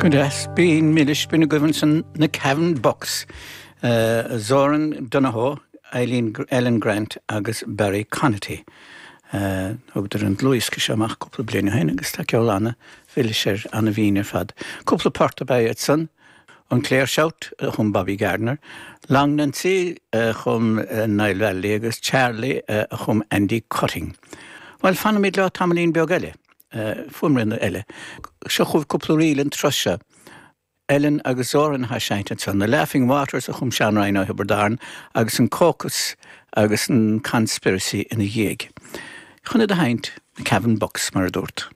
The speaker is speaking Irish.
Godas bín millish bín Govinson na Cavan Box. Zoran Donahoe, Ellen Grant agus Barry Connaughty. Ogder an Louiske amach couple bliana hain agus tá ceolana Philishir an a Wiener fad. Couple parta bei het son an Claire Shout chum Bobby Gardner. Lang Nancy chum Niall Valley agus Charlie chum Andy Cutting. Wel fanna mid le Tamalín Beogelle. Fumrin elle. Sjochov couple rielen trusha. Ellen agus Zoran ha shainted son. The Laughing Waters chum Shanrain o Hiberdarn agus an caucus agus an conspiracy in a yeg. Chunne de haint, Cavan Box mar dort.